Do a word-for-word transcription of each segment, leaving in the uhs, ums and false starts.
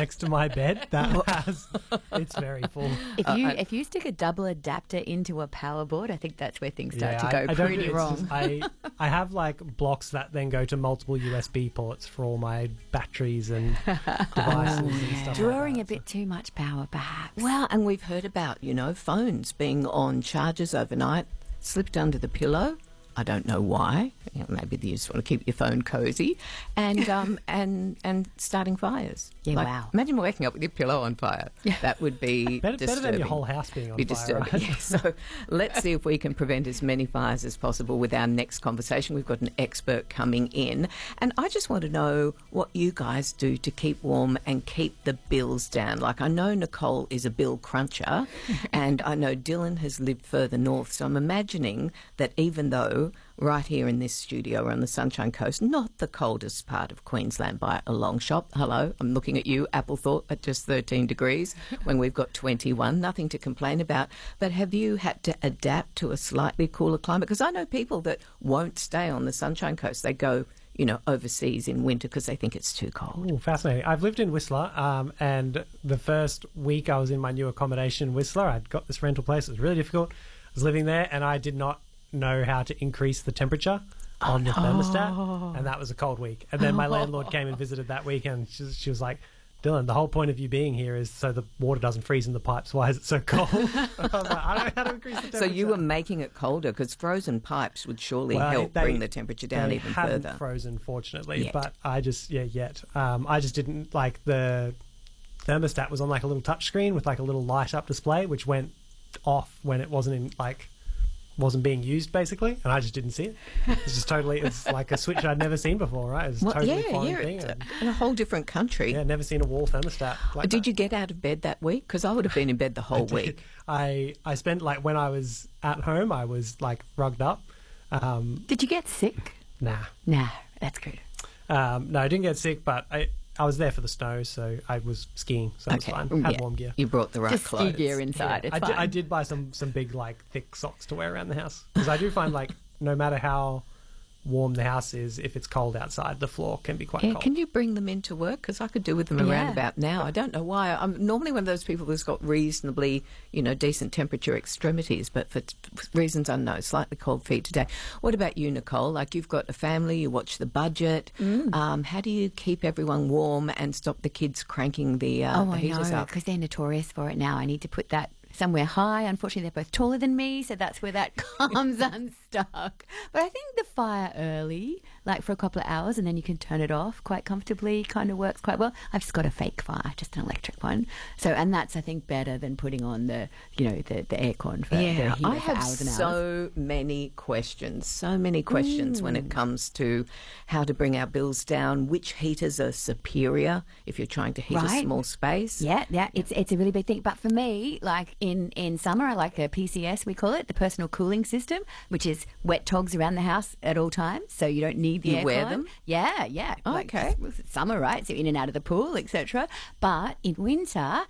next to my bed that has, it's very full. If you Uh, if you stick a double adapter into a power board, I think that's where things start to I- go I don't pretty do- it's wrong. just- I, I have like blocks that then go to multiple U S B ports for all my batteries and devices and stuff Drawing like a that. bit too much power, perhaps. Well, and we've heard about, you know, phones being on chargers overnight, slipped under the pillow. I don't know why. You know, maybe you just want to keep your phone cozy, and um, and and starting fires. Yeah, Like, wow. Imagine waking up with your pillow on fire. That would be Better, better disturbing. than your whole house being on Be fire. disturbing. Right? Yeah, so let's see if we can prevent as many fires as possible with our next conversation. We've got an expert coming in, and I just want to know what you guys do to keep warm and keep the bills down. Like, I know Nicole is a bill cruncher, and I know Dylan has lived further north, so I'm imagining that even though right here in this studio, we're on the Sunshine Coast, not the coldest part of Queensland by a long shot. Hello, I'm looking at you, Applethorpe, at just thirteen degrees when we've got twenty-one. Nothing to complain about. But have you had to adapt to a slightly cooler climate? Because I know people that won't stay on the Sunshine Coast. They go, you know, overseas in winter because they think it's too cold. Ooh, fascinating. I've lived in Whistler, um, and the first week I was in my new accommodation in Whistler, I'd got this rental place. It was really difficult. I was living there, and I did not know how to increase the temperature on the thermostat, and that was a cold week. And then my landlord came and visited that week, and she, she was like, Dylan, the whole point of you being here is so the water doesn't freeze in the pipes. Why is it so cold? I was like, I don't know how to increase the temperature. So you were making it colder because frozen pipes would surely Well, help they- bring the temperature down they even hadn't further. frozen, fortunately, Yet. but I just yeah yet um, I just didn't like the thermostat was on like a little touch screen with like a little light up display, which went off when it wasn't in like wasn't being used basically, and I just didn't see it. It's just totally it's like a switch I'd never seen before, right? It's a Well, totally yeah, foreign yeah, thing. it's and, in a whole different country. yeah, never seen a wall thermostat. Like Did that. you get out of bed that week? Because I would have been in bed the whole week. I I spent like when I was at home, I was like rugged up. Um, Did you get sick? nah. Nah, that's good. Um, no, I didn't get sick, but I, I was there for the snow, so I was skiing, so it was fine. Had Yeah. warm gear. You brought the right Just clothes. ski gear inside. It's I, fine. did, I did buy some, some big, like, thick socks to wear around the house. Because I do find, like, no matter how warm the house is, if it's cold outside, the floor can be quite Yeah, cold. can you bring them into work? Because I could do with them Yeah. around about now. I don't know why. I'm normally one of those people who's got reasonably, you know, decent temperature extremities, but for t- reasons unknown, slightly cold feet today. What about you, Nicole? Like, you've got a family, you watch the budget. Mm. Um, how do you keep everyone warm and stop the kids cranking the, uh, Oh, the I heaters know, up? because they're notorious for it now. I need to put that somewhere high. Unfortunately, they're both taller than me, so that's where that comes unstuck. But I think the fire early, like for a couple of hours, and then you can turn it off quite comfortably, kind of works quite well. I've just got a fake fire, just an electric one. So, and that's, I think, better than putting on the, you know, the, the aircon for the Yeah, heater I for have hours and hours. so many questions, so many questions when it comes to how to bring our bills down, which heaters are superior if you're trying to heat a Right. small space. Yeah, yeah, it's it's a really big thing. But for me, like in, in summer, I like a P C S, we call it, the personal cooling system, which is wet togs around the house at all times, so you don't need the You aircon. wear them? Yeah, yeah. Like, Okay. it's- it's summer, right? So in and out of the pool, et cetera. But in winter,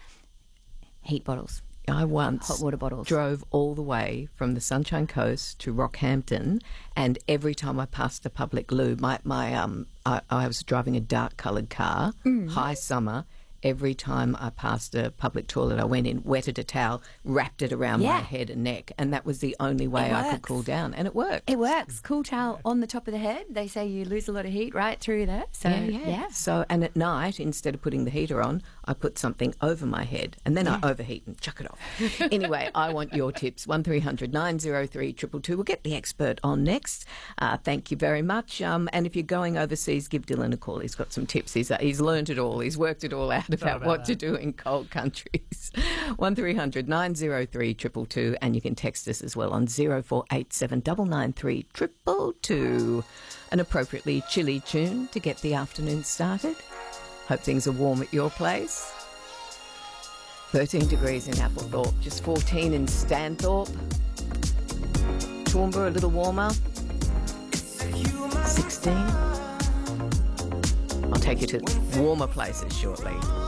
heat bottles. I once Hot water bottles. drove all the way from the Sunshine Coast to Rockhampton, and every time I passed a public loo, my, my um, I, I was driving a dark coloured car, Mm. high summer. Every time I passed a public toilet, I went in, wetted a towel, wrapped it around Yeah. my head and neck, and that was the only way It I could works. cool down, and it worked. It works. Cool towel on the top of the head. They say you lose a lot of heat right through there. So, Yeah, yeah. yeah. So, and at night, instead of putting the heater on, I put something over my head, and then I overheat and chuck it off. Anyway, I want your tips. One three hundred nine oh three two two two. We'll get the expert on next. Uh, thank you very much. Um, and if you're going overseas, give Dylan a call. He's got some tips. He's uh, he's learned it all. He's worked it all out about, about what to that. do in cold countries. One three hundred nine oh three two two two, and you can text us as well on zero four eight seven nine nine three two two two. An appropriately chilly tune to get the afternoon started. Hope things are warm at your place. thirteen degrees in Applethorpe, just fourteen in Stanthorpe. Toowoomba a little warmer, sixteen. I'll take you to warmer places shortly.